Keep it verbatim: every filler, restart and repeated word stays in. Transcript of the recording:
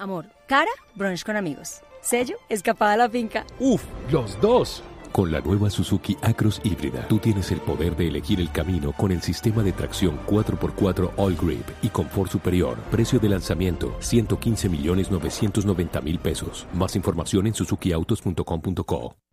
Amor, cara, brunch con amigos. Sello, escapada a la finca. ¡Uf! ¡Los dos! Con la nueva Suzuki Acros híbrida, tú tienes el poder de elegir el camino con el sistema de tracción cuatro por cuatro All Grip y confort superior. Precio de lanzamiento, ciento quince millones novecientos noventa mil pesos. Más información en suzuki autos punto com punto co.